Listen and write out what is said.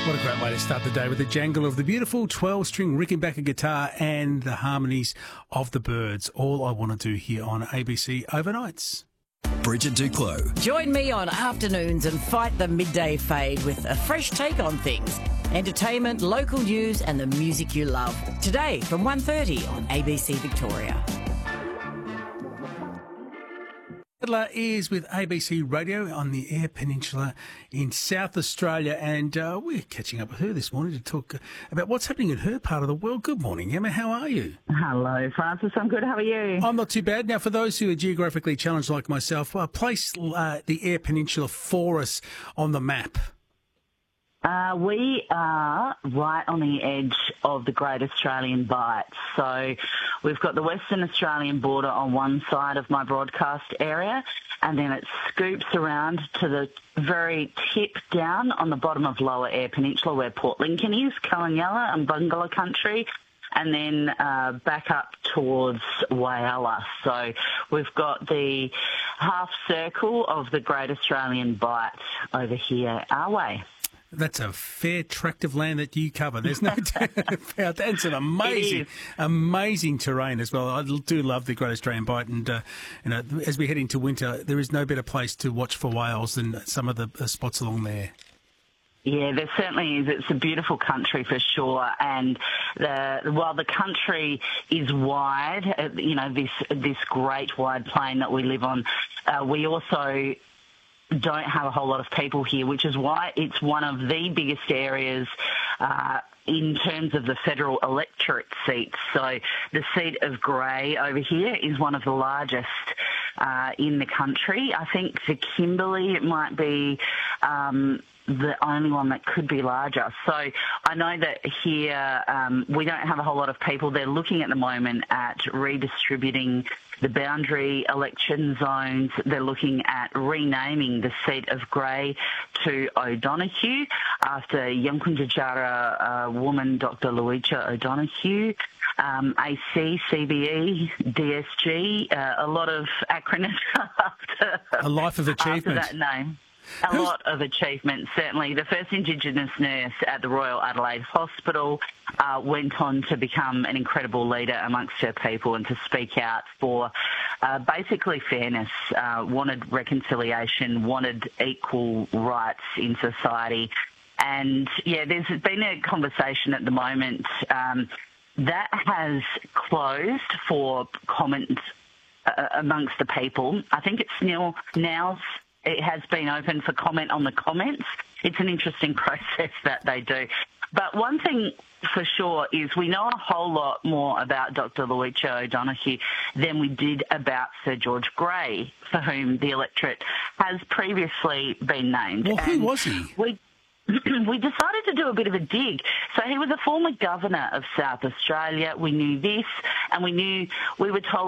What a great way to start the day with the jangle of the beautiful 12-string Rickenbacker guitar and the harmonies of the Byrds. All I want to do here on ABC Overnights. Bridget Duclos. Join me on afternoons and fight the midday fade with a fresh take on things. Entertainment, local news and the music you love. Today from 1:30 on ABC Victoria. Adler is with ABC Radio on the Eyre Peninsula in South Australia, and we're catching up with her this morning to talk about what's happening in her part of the world. Good morning, Emma. How are you? Hello, Francis. I'm good. How are you? I'm not too bad. Now, for those who are geographically challenged like myself, place the Eyre Peninsula for us on the map. We are right on the edge of the Great Australian Bight. So we've got the Western Australian border on one side of my broadcast area, and then it scoops around to the very tip down on the bottom of Lower Eyre Peninsula where Port Lincoln is, Kalinyala and Bungala country, and then back up towards Whyalla. So we've got the half circle of the Great Australian Bight over here our way. That's a fair tract of land that you cover. There's no doubt about that. It's an amazing terrain as well. I do love the Great Australian Bight, and as we head into winter, there is no better place to watch for whales than some of the spots along there. Yeah, there certainly is. It's a beautiful country for sure, and while the country is wide, this great wide plain that we live on, we also don't have a whole lot of people here, which is why it's one of the biggest areas in terms of the federal electorate seats. So the seat of Grey over here is one of the largest in the country. I think for Kimberley it might be the only one that could be larger. So I know that here we don't have a whole lot of people. They're looking at the moment at redistributing the boundary election zones. They're looking at renaming the seat of Grey to O'Donoghue after Yankunytjatjara woman Dr. Luisa O'Donoghue. AC, CBE, DSG, a lot of acronyms after a life of achievement. After that name. A lot of achievement, certainly. The first Indigenous nurse at the Royal Adelaide Hospital went on to become an incredible leader amongst her people and to speak out for basically fairness, wanted reconciliation, wanted equal rights in society. And, yeah, there's been a conversation at the moment that has closed for comment amongst the people. I think it's now it has been open for comment on the comments. It's an interesting process that they do. But one thing for sure is we know a whole lot more about Dr. Luisa O'Donoghue than we did about Sir George Grey, for whom the electorate has previously been named. Well, who was he? We decided to do a bit of a dig. So he was a former governor of South Australia. We knew this, and we were told